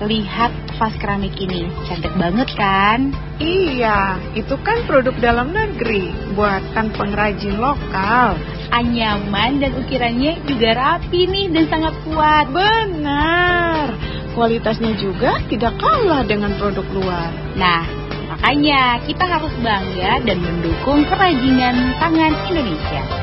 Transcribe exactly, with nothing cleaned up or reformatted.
lihat vas keramik ini. Cantik banget kan? Iya, itu kan produk dalam negeri, buatan pengrajin lokal. Anyaman dan ukirannya juga rapi nih dan sangat kuat. Benar, kualitasnya juga tidak kalah dengan produk luar. Nah, makanya kita harus bangga dan mendukung kerajinan tangan Indonesia.